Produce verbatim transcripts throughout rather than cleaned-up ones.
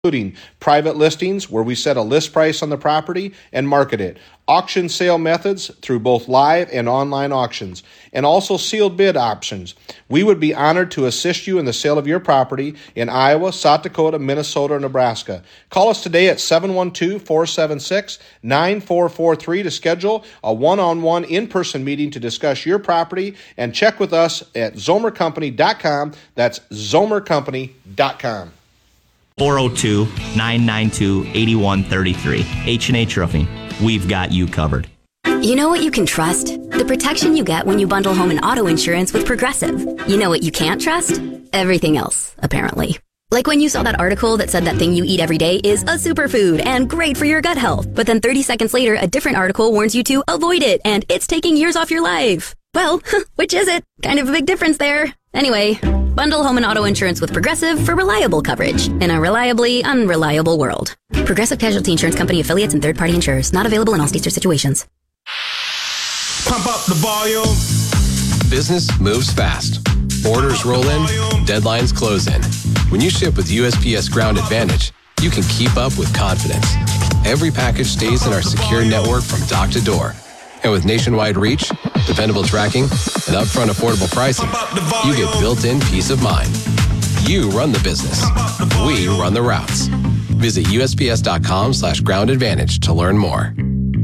including private listings where we set a list price on the property and market it, auction sale methods through both live and online auctions, and also sealed bid options. We would be honored to assist you in the sale of your property in Iowa, South Dakota, Minnesota, or Nebraska. Call us today at seven one two, four seven six, nine four four three to schedule a one-on-one in-person meeting to discuss your property, and check with us at zomer company dot com. That's zomer company dot com. four oh two, nine nine two, eight one three three. H and H Roofing. We've got you covered. You know what you can trust? The protection you get when you bundle home and auto insurance with Progressive. You know what you can't trust? Everything else, apparently. Like when you saw that article that said that thing you eat every day is a superfood and great for your gut health. But then thirty seconds later, a different article warns you to avoid it and it's taking years off your life. Well, which is it? Kind of a big difference there. Anyway, bundle home and auto insurance with Progressive for reliable coverage in a reliably unreliable world. Progressive Casualty Insurance Company affiliates and third-party insurers. Not available in all states or situations. Pump up the volume. Business moves fast. Orders roll in, deadlines close in. When you ship with U S P S Ground Advantage, you can keep up with confidence. Every package stays in our secure network from dock to door. And with nationwide reach, dependable tracking, and upfront affordable pricing, you get built-in peace of mind. You run the business. We run the routes. Visit U S P S dot com slash ground advantage to learn more.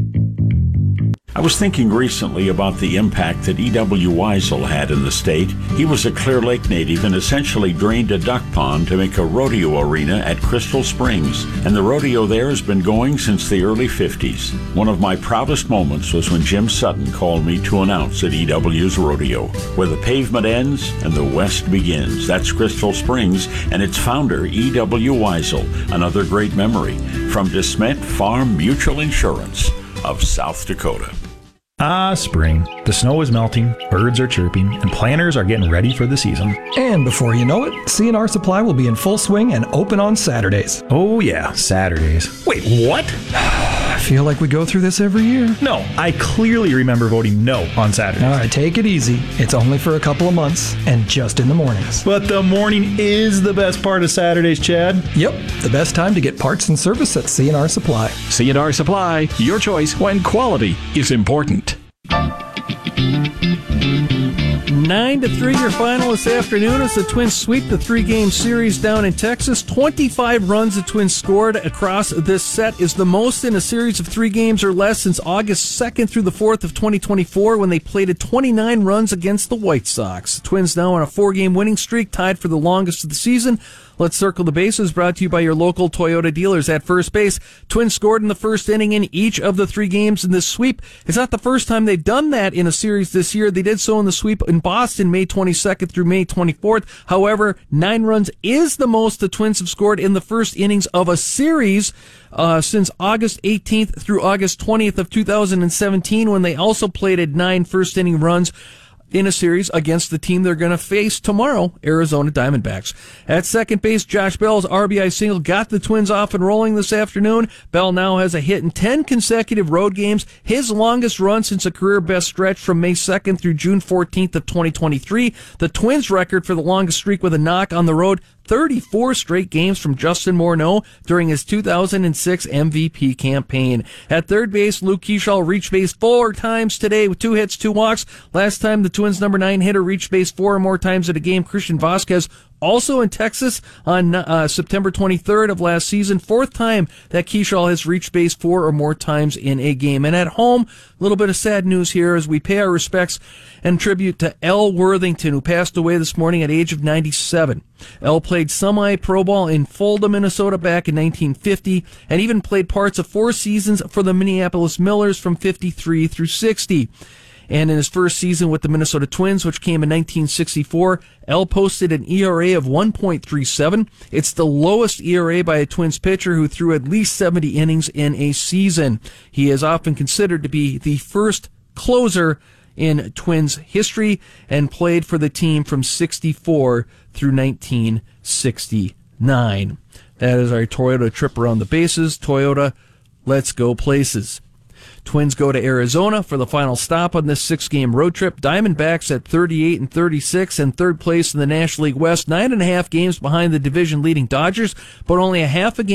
I was thinking recently about the impact that E W. Weisel had in the state. He was a Clear Lake native and essentially drained a duck pond to make a rodeo arena at Crystal Springs. And the rodeo there has been going since the early fifties. One of my proudest moments was when Jim Sutton called me to announce at E W's rodeo, where the pavement ends and the west begins. That's Crystal Springs and its founder, E W. Weisel. Another great memory from DeSmet Farm Mutual Insurance of South Dakota. Ah, spring. The snow is melting, birds are chirping, and planters are getting ready for the season. And before you know it, C and R Supply will be in full swing and open on Saturdays. Oh yeah, Saturdays. Wait, what? I feel like we go through this every year. No, I clearly remember voting no on Saturdays. All right, take it easy. It's only for a couple of months, and just in the mornings. But the morning is the best part of Saturdays, Chad. Yep, the best time to get parts and service at C and R Supply. C and R Supply, your choice when quality is important. Nine to three, your final this afternoon as the Twins sweep the three-game series down in Texas. twenty-five runs the Twins scored across this set is the most in a series of three games or less since August second through the fourth of twenty twenty-four when they plated twenty-nine runs against the White Sox. The Twins now on a four-game winning streak, tied for the longest of the season. Let's Circle the Bases, brought to you by your local Toyota dealers. At first base, Twins scored in the first inning in each of the three games in this sweep. It's not the first time they've done that in a series this year. They did so in the sweep in Boston, May twenty-second through May twenty-fourth. However, nine runs is the most the Twins have scored in the first innings of a series uh, since August eighteenth through August twentieth of two thousand seventeen, when they also plated nine first-inning runs in a series against the team they're going to face tomorrow, Arizona Diamondbacks. At second base, Josh Bell's R B I single got the Twins off and rolling this afternoon. Bell now has a hit in ten consecutive road games, his longest run since a career-best stretch from May second through June fourteenth of twenty twenty-three. The Twins' record for the longest streak with a knock on the road, thirty-four straight games from Justin Morneau during his two thousand six M V P campaign. At third base, Luke Keeschall reached base four times today with two hits, two walks. Last time the Twins' number nine hitter reached base four or more times at a game, Christian Vasquez, also in Texas on uh, September twenty-third of last season. Fourth time that Keeschall has reached base four or more times in a game. And at home, a little bit of sad news here as we pay our respects and tribute to Elle Worthington, who passed away this morning at the age of ninety-seven. Elle played semi-pro ball in Fulda, Minnesota back in nineteen fifty, and even played parts of four seasons for the Minneapolis Millers from fifty-three through sixty. And in his first season with the Minnesota Twins, which came in nineteen sixty-four, Elle posted an E R A of one point three seven. It's the lowest E R A by a Twins pitcher who threw at least seventy innings in a season. He is often considered to be the first closer in Twins history and played for the team from sixty-four through nineteen sixty-nine. That is our Toyota trip around the bases. Toyota, let's go places. Twins go to Arizona for the final stop on this six-game road trip. Diamondbacks at thirty-eight and thirty-six and third place in the National League West, nine and a half games behind the division-leading Dodgers, but only a half a game